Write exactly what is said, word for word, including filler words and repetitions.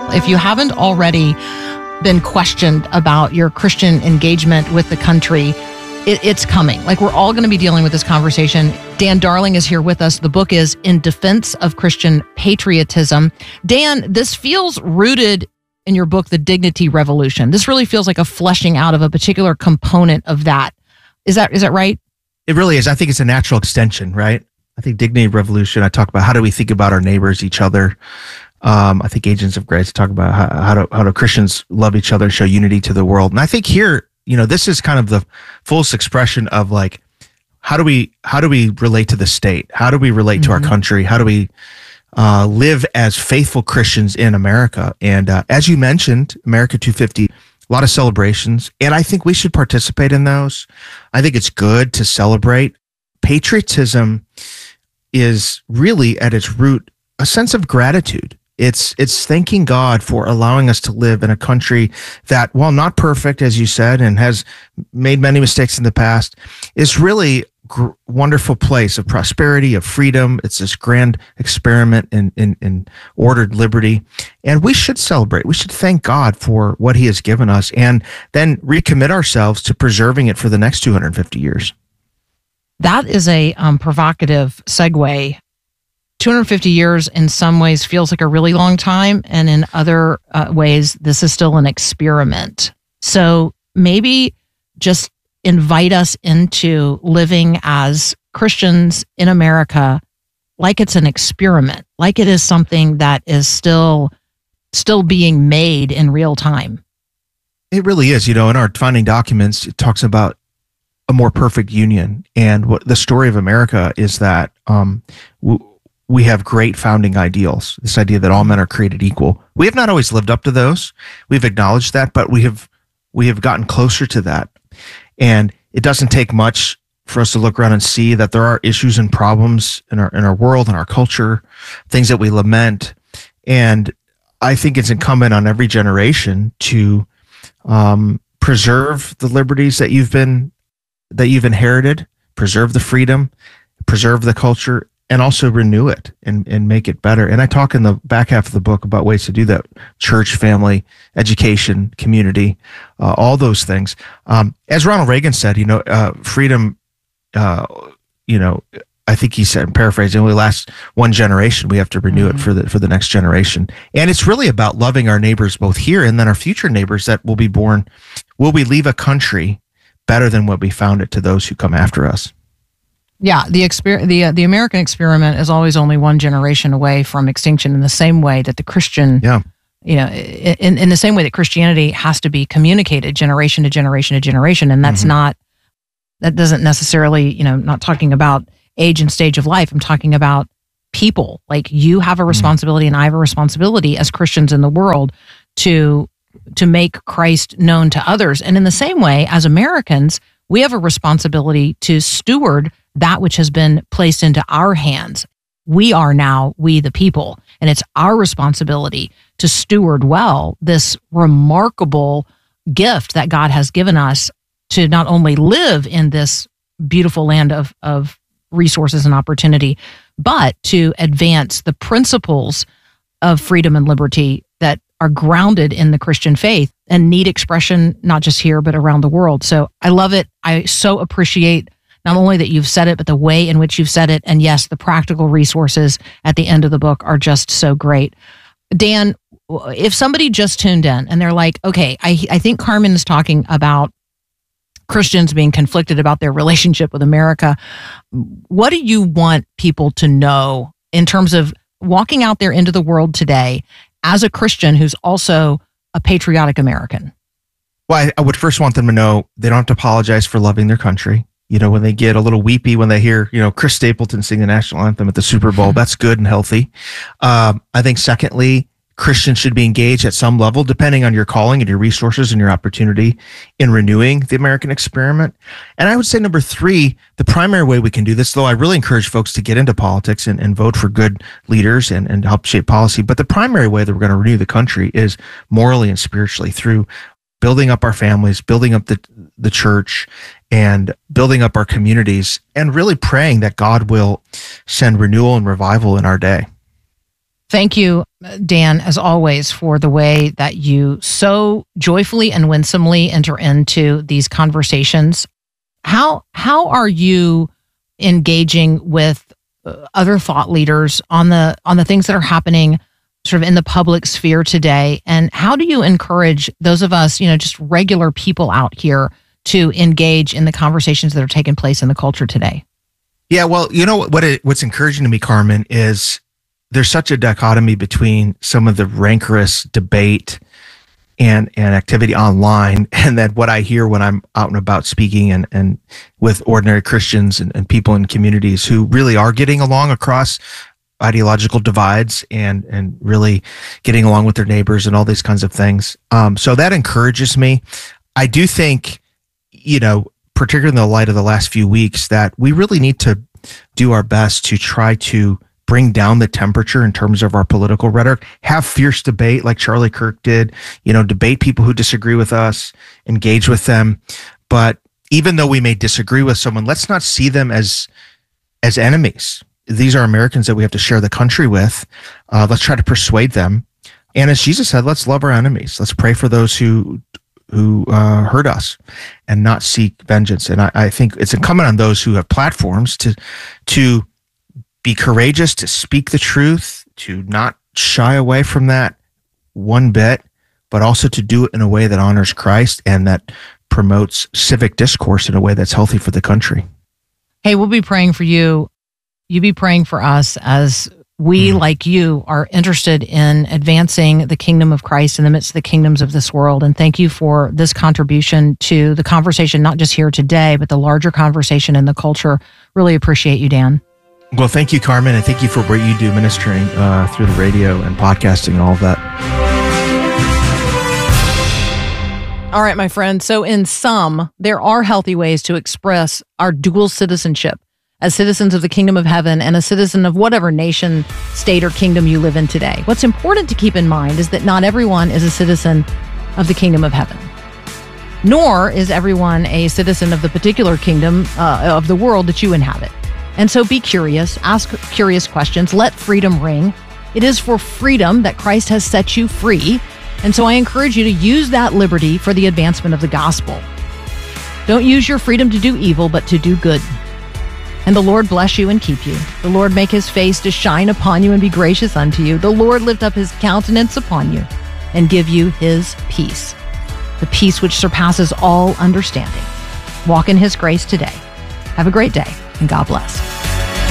If you haven't already been questioned about your Christian engagement with the country, it, it's coming. Like, we're all going to be dealing with this conversation. Dan Darling is here with us. The book is In Defense of Christian Patriotism. Dan, this feels rooted in your book, The Dignity Revolution. This really feels like a fleshing out of a particular component of that. Is that is that right? It really is. I think it's a natural extension, right? I think Dignity Revolution, I talk about how do we think about our neighbors, each other. Um, I think Agents of Grace talk about how, how do how do Christians love each other and show unity to the world. And I think here, you know, this is kind of the fullest expression of like, how do we how do we relate to the state? How do we relate mm-hmm. to our country? How do we uh, live as faithful Christians in America? And uh, as you mentioned, America two fifty, a lot of celebrations, and I think we should participate in those. I think it's good to celebrate. Patriotism is really at its root a sense of gratitude. It's it's thanking God for allowing us to live in a country that, while not perfect, as you said, and has made many mistakes in the past, is really a wonderful place of prosperity, of freedom. It's this grand experiment in, in, in ordered liberty. And we should celebrate. We should thank God for what he has given us and then recommit ourselves to preserving it for the next two hundred fifty years. That is a um, provocative segue. two hundred fifty years in some ways feels like a really long time, and in other uh, ways, this is still an experiment. So maybe just invite us into living as Christians in America like it's an experiment, like it is something that is still still being made in real time. It really is. You know, in our founding documents, it talks about a more perfect union. And what the story of America is that um, w- we have great founding ideals, this idea that all men are created equal. We have not always lived up to those. We've acknowledged that, but we have we have gotten closer to that. And it doesn't take much for us to look around and see that there are issues and problems in our in our world, in our culture, things that we lament. And I think it's incumbent on every generation to um, preserve the liberties that you've been that you've inherited, preserve the freedom, preserve the culture, and also renew it and, and make it better. And I talk in the back half of the book about ways to do that: church, family, education, community, uh, all those things. Um, as Ronald Reagan said, you know, uh, freedom, uh, you know, I think he said, paraphrasing, only lasts one generation. We have to renew mm-hmm. it for the for the next generation. And it's really about loving our neighbors both here and then our future neighbors that will be born. Will we leave a country better than what we found it to those who come after us? Yeah, the exper- the uh, the American experiment is always only one generation away from extinction. In the same way that the Christian, yeah, you know, in in the same way that Christianity has to be communicated generation to generation to generation, and that's mm-hmm. not that doesn't necessarily, you know, not talking about age and stage of life. I'm talking about people. Like, you have a responsibility, mm-hmm. and I have a responsibility as Christians in the world to to make Christ known to others. And in the same way, as Americans, we have a responsibility to steward that which has been placed into our hands. We are now, we the people, and it's our responsibility to steward well this remarkable gift that God has given us to not only live in this beautiful land of, of resources and opportunity, but to advance the principles of freedom and liberty that are grounded in the Christian faith and need expression, not just here, but around the world. So I love it. I so appreciate not only that you've said it, but the way in which you've said it. And yes, the practical resources at the end of the book are just so great. Dan, if somebody just tuned in and they're like, okay, I, I think Carmen is talking about Christians being conflicted about their relationship with America. What do you want people to know in terms of walking out there into the world today as a Christian who's also a patriotic American? Well, I, I would first want them to know they don't have to apologize for loving their country. You know, when they get a little weepy when they hear, you know, Chris Stapleton sing the national anthem at the Super Bowl, that's good and healthy. Um, I think secondly, Christians should be engaged at some level, depending on your calling and your resources and your opportunity, in renewing the American experiment. And I would say number three, the primary way we can do this, though I really encourage folks to get into politics and, and vote for good leaders and, and help shape policy. But the primary way that we're going to renew the country is morally and spiritually through building up our families, building up the the church, and building up our communities, and really praying that God will send renewal and revival in our day. Thank you, Dan, as always, for the way that you so joyfully and winsomely enter into these conversations. How how are you engaging with other thought leaders on the on the things that are happening sort of in the public sphere today? And how do you encourage those of us, you know, just regular people out here to engage in the conversations that are taking place in the culture today? Yeah, well, you know what it, what's encouraging to me, Carmen, is there's such a dichotomy between some of the rancorous debate and and activity online, and then what I hear when I'm out and about speaking and, and with ordinary Christians and, and people in communities who really are getting along across ideological divides and and really getting along with their neighbors and all these kinds of things. Um, so that encourages me. I do think, you know, particularly in the light of the last few weeks, that we really need to do our best to try to bring down the temperature in terms of our political rhetoric, have fierce debate like Charlie Kirk did, you know, debate people who disagree with us, engage with them. But even though we may disagree with someone, let's not see them as as enemies. These are Americans that we have to share the country with. Uh, let's try to persuade them. And as Jesus said, let's love our enemies. Let's pray for those who who uh, hurt us and not seek vengeance. And I, I think it's incumbent on those who have platforms to to be courageous, to speak the truth, to not shy away from that one bit, but also to do it in a way that honors Christ and that promotes civic discourse in a way that's healthy for the country. Hey, we'll be praying for you. You be praying for us as we, mm. like you, are interested in advancing the kingdom of Christ in the midst of the kingdoms of this world. And thank you for this contribution to the conversation, not just here today, but the larger conversation in the culture. Really appreciate you, Dan. Well, thank you, Carmen, and thank you for what you do ministering uh, through the radio and podcasting and all of that. All right, my friend. So in sum, there are healthy ways to express our dual citizenship as citizens of the kingdom of heaven and a citizen of whatever nation, state, or kingdom you live in today. What's important to keep in mind is that not everyone is a citizen of the kingdom of heaven, nor is everyone a citizen of the particular kingdom uh, of the world that you inhabit. And so be curious, ask curious questions, let freedom ring. It is for freedom that Christ has set you free. And so I encourage you to use that liberty for the advancement of the gospel. Don't use your freedom to do evil, but to do good. And the Lord bless you and keep you. The Lord make his face to shine upon you and be gracious unto you. The Lord lift up his countenance upon you and give you his peace, the peace which surpasses all understanding. Walk in his grace today. Have a great day, and God bless.